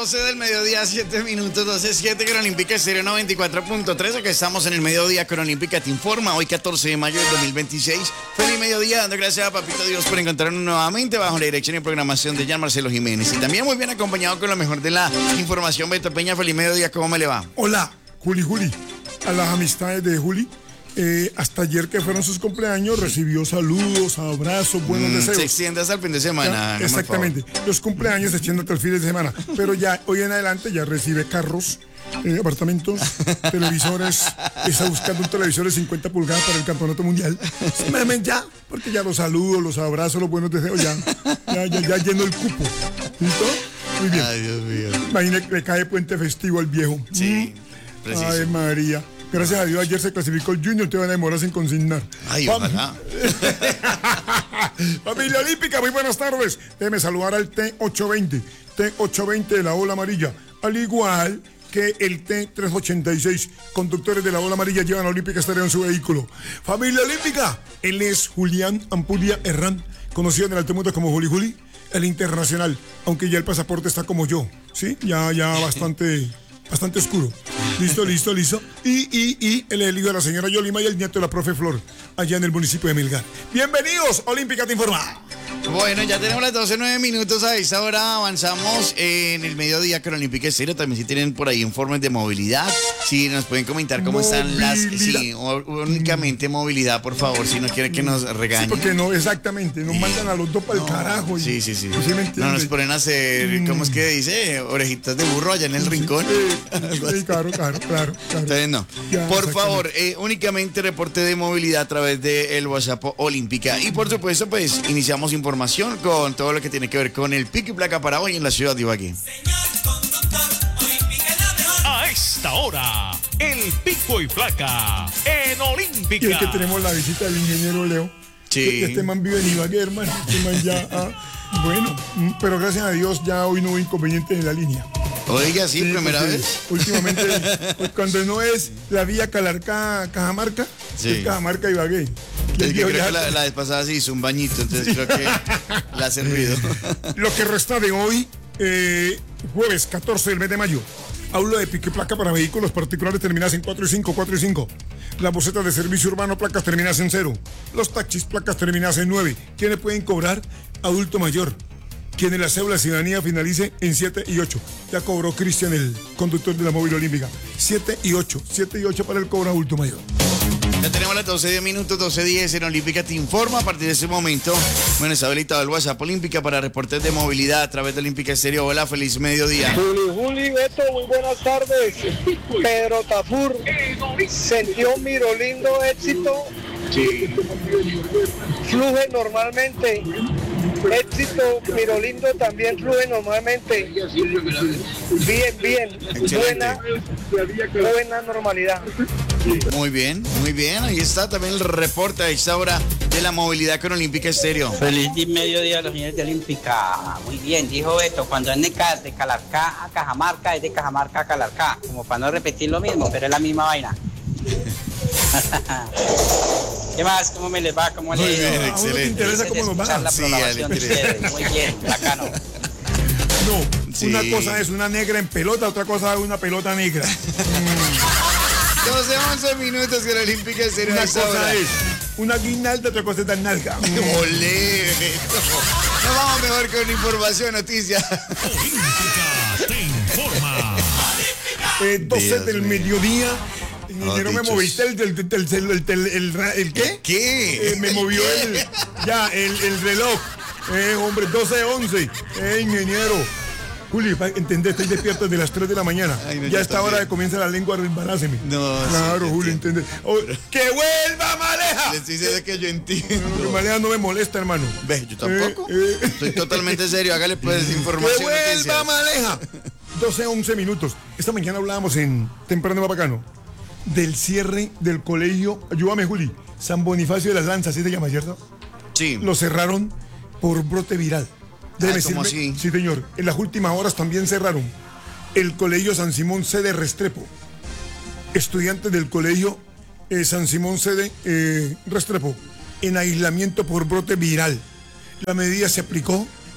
12 del mediodía, 7 minutos, 12:07 con Olímpica Estéreo 94.3. Acá estamos en el mediodía con Olímpica Te Informa. Hoy 14 de mayo del 2026. Feliz mediodía, dando gracias a Papito Dios por encontrarnos nuevamente bajo la dirección y programación de Jan Marcelo Jiménez. Y también muy bien acompañado con lo mejor de la información. Beto Peña, feliz mediodía, ¿cómo me le va? Hola, Juli. A las amistades de Juli. Hasta ayer que fueron sus cumpleaños, recibió saludos, abrazos, buenos deseos. Se extiende hasta el fin de semana. Ya, exactamente. Los cumpleaños se extienden hasta el fin de semana. Pero ya hoy en adelante ya recibe carros, apartamentos, televisores. Está buscando un televisor de 50 pulgadas para el campeonato mundial. Simplemente ya, porque ya los saludos, los abrazos, los buenos deseos, ya llenó el cupo. ¿Listo? Muy bien. Ay, Dios mío. Imagínate que le cae puente festivo al viejo. Sí, preciso. Ay, María. Gracias a Dios, ayer se clasificó el Junior, te van a demorar sin consignar. Ay, ojalá. Familia Olímpica, muy buenas tardes. Déjeme saludar al T820 de la Ola Amarilla, al igual que el T386. Conductores de la Ola Amarilla llevan a Olímpica Estéreo en su vehículo. Familia Olímpica, él es Julián Ampudia Herrán, conocido en el alto mundo como Juli, el internacional, aunque ya el pasaporte está como yo, ¿sí? Ya bastante oscuro. Listo. Y él es el hijo de la señora Yolima y el nieto de la profe Flor, allá en el municipio de Melgar. Bienvenidos, Olímpica Te Informa. Bueno, ya tenemos las 12:09 minutos. A esta hora avanzamos en el mediodía con Olímpica Estéreo. También si tienen por ahí informes de movilidad, si nos pueden comentar cómo están las... Sí, únicamente movilidad, por favor, si no quieren que nos regañen. Sí, porque no, exactamente, nos mandan a los dos para el carajo. Sí. ¿Sí No nos ponen a hacer, ¿cómo es que dice? Orejitas de burro allá en el rincón. Sí, claro. Entonces no. Ya, por favor, únicamente reporte de movilidad a través del WhatsApp Olímpica. Y por supuesto, pues iniciamos información con todo lo que tiene que ver con el pico y placa para hoy en la ciudad de Ibagué. A esta hora, el pico y placa en Olímpica. Y es que tenemos la visita del ingeniero Leo. Sí. Este man vive en Ibagué, hermano. Este man ya... bueno, pero gracias a Dios ya hoy no hubo inconveniente en la línea. Oiga, sí, primera vez. Últimamente, pues, cuando no es la vía Cajamarca, sí. Es Cajamarca Ibagué. Es que creo que la vez pasada se hizo un bañito, entonces creo que le ha servido. Lo que resta de hoy, jueves 14 del mes de mayo. Aula de pico y placa para vehículos particulares terminadas en 4 y 5. Las bocetas de servicio urbano, placas terminadas en 0. Los taxis, placas terminadas en 9. ¿Quiénes pueden cobrar? Adulto mayor. Quienes la cédula de ciudadanía finalice en 7 y 8. Ya cobró Cristian, el conductor de la móvil olímpica. 7 y 8 para el cobro adulto mayor. Ya tenemos las 12:10 minutos, 12:10 en Olímpica Te Informa. A partir de ese momento, bueno, está habilitado el WhatsApp Olímpica para reportes de movilidad a través de Olímpica Estéreo. Hola, feliz mediodía. Juli, Beto, muy buenas tardes. Pedro Tafur, sentió Mirolindo éxito. Sí. Fluye normalmente. Éxito, Mirolindo también fluye normalmente. Bien. Excelente. Buena normalidad. Muy bien. Ahí está también el reporte a esta hora de la movilidad con Olímpica Estéreo. Feliz mediodía a los señores de Olímpica. Muy bien, dijo Beto, cuando es de Calarcá a Cajamarca, es de Cajamarca a Calarcá. Como para no repetir lo mismo, pero es la misma vaina. ¿Qué más? ¿Cómo me les va? ¿Cómo les va? Muy bien, ¿A uno te excelente. interesa cómo nos va? La Sí, programación de ustedes. Muy bien, bacano. No, Sí. una cosa es una negra en pelota, otra cosa es una pelota negra. 12:11 minutos con Olímpica Estéreo. Una a esta hora. cosa es una guinalda, otra cosa es dar nalga. Olé. Nos vamos mejor con información, noticias. Olímpica Te Informa. 12 Dios del mío. mediodía. Ingeniero, me dichos. moviste el ¿qué? ¿Qué? Me movió el reloj. Hombre, 12:11. Ingeniero. Juli, entendés, estoy despierto desde las 3 de la mañana. Ay, no, ya yo a esta también. hora comienza la lengua a resbalárseme. No, claro, sí, Juli, entiendo. entendés. Oh, ¡que vuelva, Maleja! Les dice que yo entiendo. No, Maleja no me molesta, hermano. Ve, yo tampoco. Eh. Estoy totalmente serio. Hágale pues ¡Que información. vuelva, Noticias. Maleja! 12:11 minutos. Esta mañana hablábamos en Temprano Bacano del cierre del colegio, ayúdame, Juli, San Bonifacio de las Lanzas, ¿sí se llama, cierto? Sí. Lo cerraron por brote viral. Déjeme ¿cómo decirle, así? sí, señor. En las últimas horas también cerraron el colegio San Simón C de Restrepo. Estudiantes del colegio San Simón C de Restrepo en aislamiento por brote viral. La medida se aplicó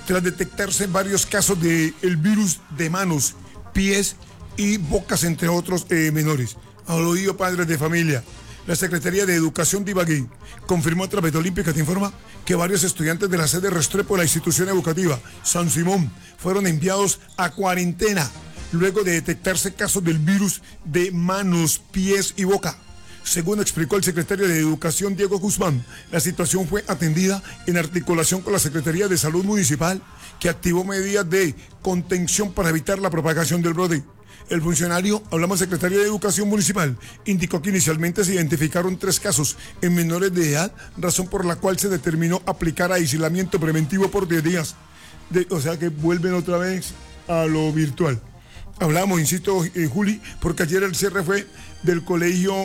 tras detectarse varios casos del virus de manos, pies y bocas, entre otros menores. Al oído, padres de familia. La Secretaría de Educación de Ibagué confirmó a través de Olímpica Te Informa que varios estudiantes de la sede Restrepo de la institución educativa San Simón fueron enviados a cuarentena luego de detectarse casos del virus de manos, pies y boca. Según explicó el secretario de Educación, Diego Guzmán, la situación fue atendida en articulación con la Secretaría de Salud Municipal, que activó medidas de contención para evitar la propagación del brote. El funcionario, hablamos secretario de Educación Municipal, indicó que inicialmente se identificaron 3 casos en menores de edad, razón por la cual se determinó aplicar aislamiento preventivo por 10 días. O sea que vuelven otra vez a lo virtual. Hablamos, insisto, Juli, porque ayer el cierre fue del colegio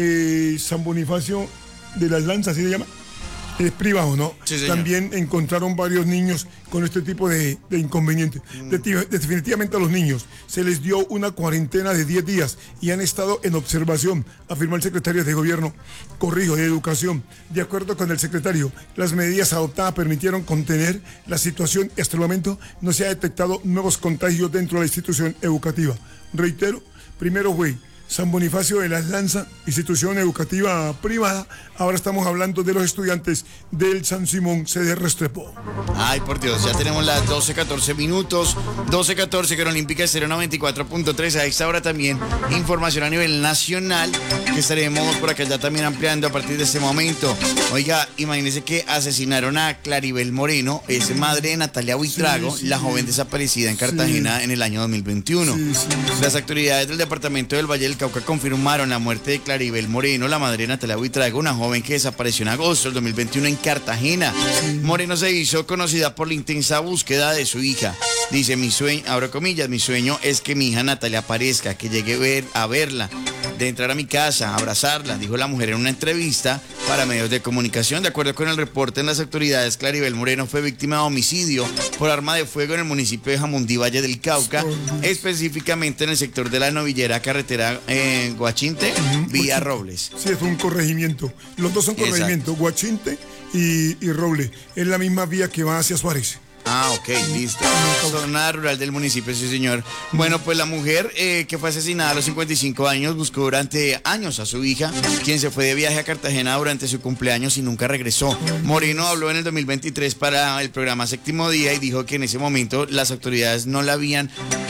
San Bonifacio de las Lanzas, ¿sí se llama? Es privado, ¿no? Sí, señor. También encontraron varios niños con este tipo de inconvenientes. Definitivamente a los niños se les dio una cuarentena de 10 días y han estado en observación, afirmó el secretario de Gobierno, de Educación. De acuerdo con el secretario, las medidas adoptadas permitieron contener la situación y hasta el momento no se ha detectado nuevos contagios dentro de la institución educativa. Reitero, primero fue San Bonifacio de las Lanzas, institución educativa privada. Ahora estamos hablando de los estudiantes del San Simón, sede Restrepo. Ay, por Dios, ya tenemos las 12:14 minutos. 12:14 con Olímpica Estéreo 94.3. A esta hora también información a nivel nacional que estaremos por acá ya también ampliando a partir de este momento. Oiga, imagínense que asesinaron a Claribel Moreno, es madre de Natalia Buitrago, la joven desaparecida en Cartagena en el año 2021. Las autoridades del departamento del Valle del Cauca confirmaron la muerte de Claribel Moreno, la madre de Natalia Buitrago, una joven que desapareció en agosto del 2021 en Cartagena. Moreno se hizo conocida por la intensa búsqueda de su hija. Dice, mi sueño, abro comillas, mi sueño es que mi hija Natalia aparezca, que llegue a verla, de entrar a mi casa, a abrazarla, dijo la mujer en una entrevista para medios de comunicación. De acuerdo con el reporte en las autoridades, Claribel Moreno fue víctima de homicidio por arma de fuego en el municipio de Jamundí, Valle del Cauca, específicamente en el sector de la Novillera, carretera Guachinte, vía Robles. Sí, es un corregimiento. Los dos son corregimientos, Guachinte y Robles. Es la misma vía que va hacia Suárez. Ah, ok, listo. Zona rural del municipio, sí, señor. Bueno, pues la mujer que fue asesinada a los 55 años buscó durante años a su hija, quien se fue de viaje a Cartagena durante su cumpleaños y nunca regresó. Moreno habló en el 2023 para el programa Séptimo Día y dijo que en ese momento las autoridades no le habían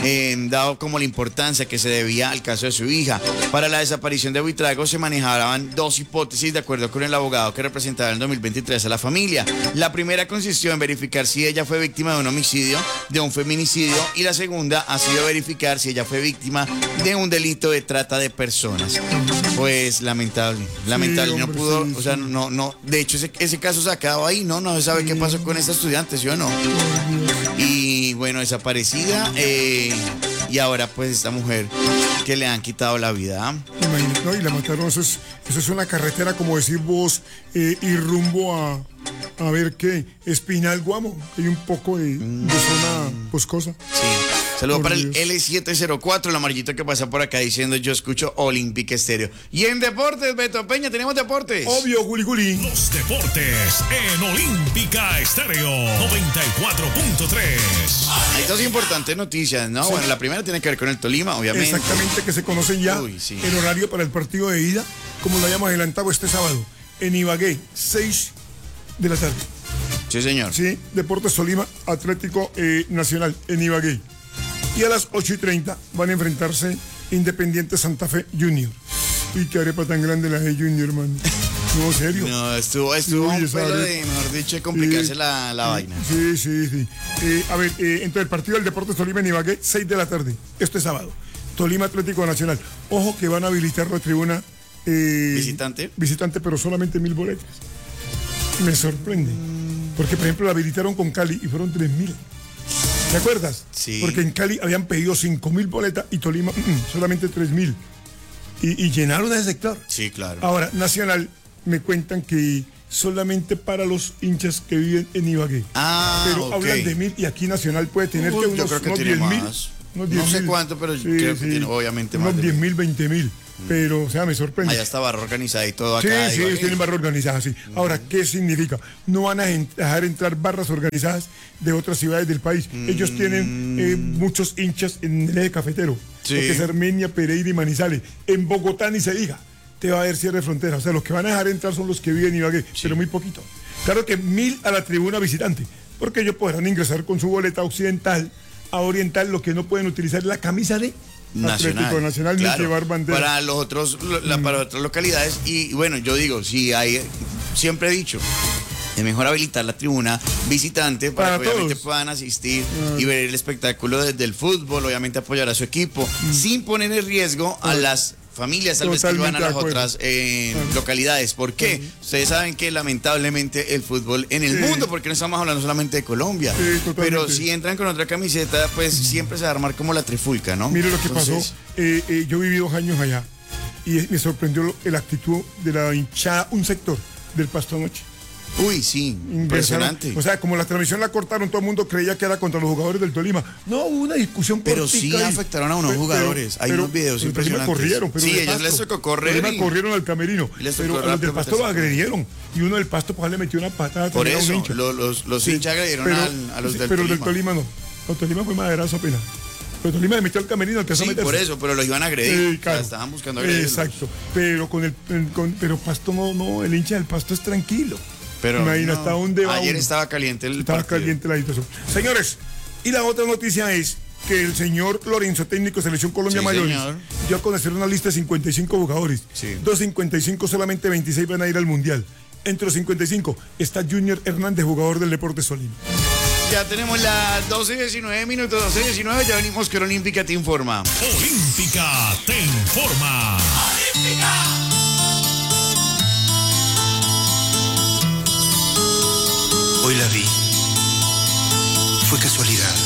dado como la importancia que se debía al caso de su hija. Para la desaparición de Buitrago se manejaban 2 hipótesis de acuerdo con el abogado que representaba en el 2023 a la familia. La primera consistió en verificar si ella fue víctima de un homicidio, de un feminicidio, y la segunda ha sido verificar si ella fue víctima de un delito de trata de personas. Pues lamentable, hombre, no pudo, sí, o sea, no, de hecho ese caso se ha quedado ahí, no se sabe qué pasó con esta estudiante, ¿sí o no? Y bueno, desaparecida, y ahora pues esta mujer que le han quitado la vida. Imagínate, ¿no? Y la mataron, eso es una carretera, como decir vos, y rumbo a ver qué, Espinal, Guamo, hay un poco de zona boscosa. Sí. Saludos para el L704, el amarillito que pasa por acá diciendo yo escucho Olímpica Estéreo. Y en deportes, Beto Peña, tenemos deportes. Obvio, Juli. Los deportes en Olímpica Estéreo 94.3. Hay 2 importantes noticias, ¿no? Sí. Bueno, la primera tiene que ver con el Tolima, obviamente. Exactamente, que se conocen ya el horario para el partido de ida, como lo habíamos adelantado este sábado, en Ibagué, 6 de la tarde. Sí, señor. Sí, Deportes Tolima, Atlético Nacional, en Ibagué. Y a las 8:30 van a enfrentarse Independiente Santa Fe Junior. Uy, qué arepa tan grande la de Junior, hermano. No, serio. No, estuvo un pelo de, mejor dicho, complicarse la vaina. Sí. A ver, entonces el partido del Deportes Tolima en Ibagué, 6 de la tarde, este sábado. Tolima Atlético Nacional. Ojo que van a habilitar la tribuna visitante, pero solamente 1.000 boletas. Me sorprende. Porque, por ejemplo, la habilitaron con Cali y fueron 3.000. ¿Te acuerdas? Sí. Porque en Cali habían pedido 5.000 boletas y Tolima solamente 3.000. Y llenaron ese sector. Sí, claro. Ahora, Nacional, me cuentan que solamente para los hinchas que viven en Ibagué. Pero hablan de 1.000 y aquí Nacional puede tener que unos 10.000. No sé cuánto, pero creo que tiene obviamente más. Unos 10.000, 20.000. pero, o sea, me sorprende. Allá está barra organizada y todo Sí, acá. sí, digo, ellos tienen barra organizada, sí. Ahora, ¿qué significa? No van a dejar entrar barras organizadas de otras ciudades del país. Ellos tienen muchos hinchas en el eje cafetero, Sí. lo que es Armenia, Pereira y Manizales. En Bogotá ni se diga, te va a haber cierre de frontera. O sea, los que van a dejar entrar son los que viven en Ibagué, pero muy poquito. Claro que 1.000 a la tribuna visitante, porque ellos podrán ingresar con su boleta occidental a oriental. Lo que no pueden utilizar es la camisa de Atlético Nacional, claro, ni llevar bandera. para los otros, para otras localidades. Y bueno, yo digo, si hay, siempre he dicho, es mejor habilitar la tribuna visitante para que obviamente puedan asistir y ver el espectáculo desde el fútbol, obviamente apoyar a su equipo, sin poner en riesgo a las familias tal vez que van a las otras localidades. ¿Por qué? Ustedes saben que lamentablemente el fútbol en el mundo, porque no estamos hablando solamente de Colombia, pero si entran con otra camiseta, pues siempre se va a armar como la trifulca, ¿no? Mire lo que pasó. Yo viví 2 años allá y me sorprendió la actitud de la hinchada, un sector del Pasto Anoche. Uy, sí, impresionante. O sea, como la transmisión la cortaron, todo el mundo creía que era contra los jugadores del Tolima. No, hubo una discusión pero sí afectaron a unos jugadores. Hay unos videos impresionantes. Corrieron, pero sí, ellos les tocó correr. Corrieron al camerino. Pero a los del Pasto lo agredieron. Y uno del Pasto pues le metió una patada. Por eso, los hinchas agredieron a los del Tolima. Pero el del Tolima no. El Tolima fue maderazo apenas. Pero Tolima le metió al camerino, empezó a meterse. Por eso, pero los iban a agredir. Claro. Estaban buscando agredirlos. Exacto. Pero pero Pasto no, el hincha del Pasto es tranquilo. Pero imagina, hasta dónde va. Ayer estaba caliente el Estaba partido. caliente la situación. Señores, y la otra noticia es que el señor Lorenzo, técnico de Selección Colombia Mayores, dio a conocer una lista de 55 jugadores. Sí. 255, solamente 26 van a ir al Mundial. Entre los 55 está Junior Hernández, jugador del Deportes Tolima. Ya tenemos las 12:19 minutos, 12:19, ya venimos que Olímpica te informa. Olímpica te informa. ¡Olímpica! Hoy la vi. Fue casualidad.